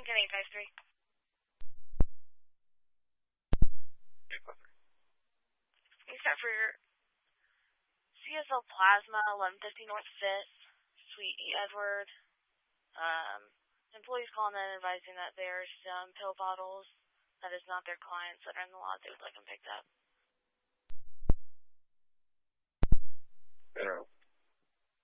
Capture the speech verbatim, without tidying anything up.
Lincoln eight five three. eight five three. Can you start for your C S L Plasma, eleven fifty North fifth, Suite E. Edward. Um, employees calling in advising that there's some pill bottles that is not their clients that are in the lot. They would like them picked up. General.